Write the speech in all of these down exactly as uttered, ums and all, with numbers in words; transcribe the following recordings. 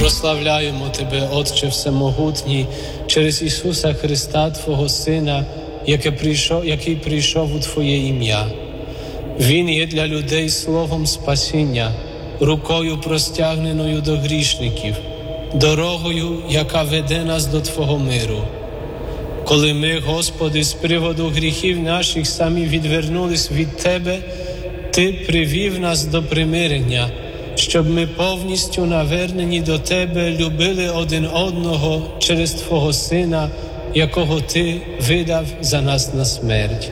Прославляємо Тебе, Отче Всемогутній, через Ісуса Христа, Твого Сина, який прийшов, який прийшов у Твоє ім'я. Він є для людей словом спасіння, рукою простягненою до грішників, дорогою, яка веде нас до Твого миру. Коли ми, Господи, з приводу гріхів наших самі відвернулись від Тебе, Ти привів нас до примирення, щоб ми повністю навернені до Тебе любили один одного через Твого Сина, якого Ти видав за нас на смерть.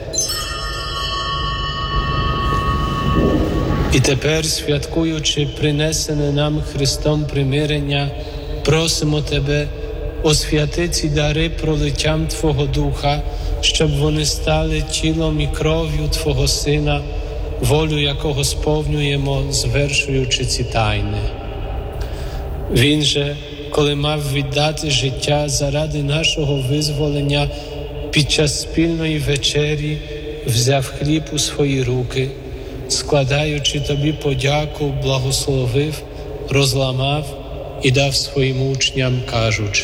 І тепер, святкуючи принесене нам Христом примирення, просимо Тебе, освяти ці дари пролиттям Твого Духа, щоб вони стали тілом і кров'ю Твого Сина, волю якого сповнюємо, звершуючи ці тайни. Він же, коли мав віддати життя заради нашого визволення, під час спільної вечері взяв хліб у свої руки, складаючи Тобі подяку, благословив, розламав і дав своїм учням, кажучи: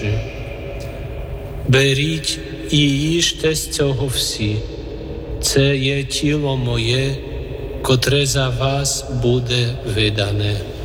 «Беріть і їжте з цього всі, це є тіло моє, котре за вас буде видане».